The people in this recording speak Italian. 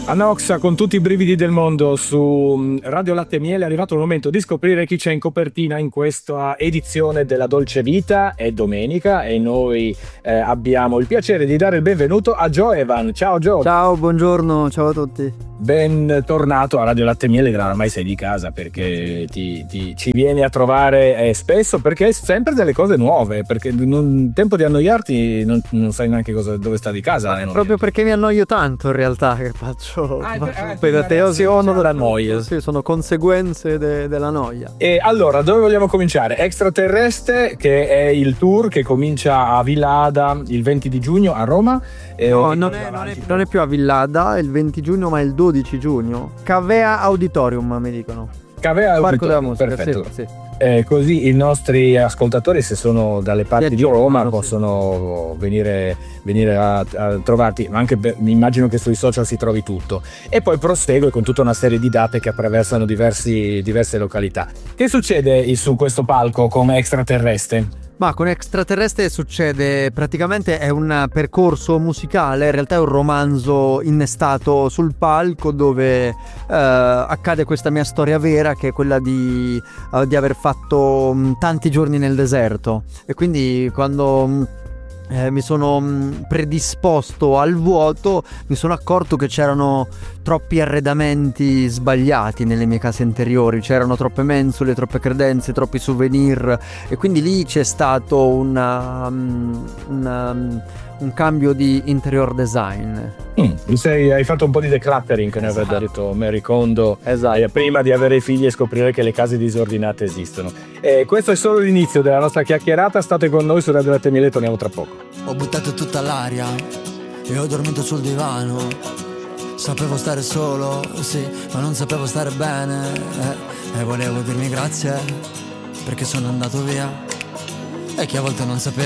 Anoxa con tutti i brividi del mondo su Radio Latte e Miele. È arrivato il momento di scoprire chi c'è in copertina in questa edizione della Dolce Vita. È domenica e noi abbiamo il piacere di dare il benvenuto a Joe Evan. Ciao Joe. Ciao, buongiorno, ciao a tutti. Bentornato a Radio Latte e Miele, ormai sei di casa perché ci vieni a trovare spesso, perché è sempre delle cose nuove, perché non tempo di annoiarti non sai neanche dove sta di casa. Proprio perché mi annoio tanto in realtà che faccio per te della noia. Sì, sono conseguenze della noia. E allora, dove vogliamo cominciare? Extraterrestre, che è il tour che comincia a Villada il 20 di giugno a Roma. No, non è più a Villada il 20 giugno, ma il 12 giugno. Cavea Auditorium, mi dicono. Cavea Parco della Musica, perfetto. Sì. Così i nostri ascoltatori, se sono dalle parti di Roma, possono venire a trovarti, ma anche mi immagino che sui social si trovi tutto. E poi prosegue con tutta una serie di date che attraversano diverse località. Che succede su questo palco con Extraterrestre? Ma con Extraterrestre succede praticamente è un percorso musicale, in realtà è un romanzo innestato sul palco dove accade questa mia storia vera, che è quella di aver fatto tanti giorni nel deserto, e quindi quando mi sono predisposto al vuoto mi sono accorto che c'erano troppi arredamenti sbagliati nelle mie case interiori, c'erano troppe mensole, troppe credenze, troppi souvenir, e quindi lì c'è stato un cambio di interior design. Hai fatto un po' di decluttering, che ne aveva detto Mary Kondo, esatto, prima di avere figli e scoprire che le case disordinate esistono. Questo è solo l'inizio della nostra chiacchierata. State con noi su Radio Latte e Miele, torniamo tra poco. Ho buttato tutta l'aria e ho dormito sul divano. Sapevo stare solo, sì, ma non sapevo stare bene, e volevo dirmi grazie perché sono andato via, e che a volte non sapevo